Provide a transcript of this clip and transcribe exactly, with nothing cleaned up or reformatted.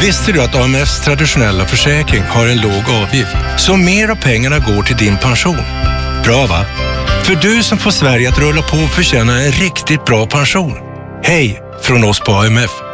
Visste du att A M F:s traditionella försäkring har en låg avgift? Så mer av pengarna går till din pension. Bra va? För du som får Sverige att rulla på och förtjäna en riktigt bra pension. Hej från oss på A M F.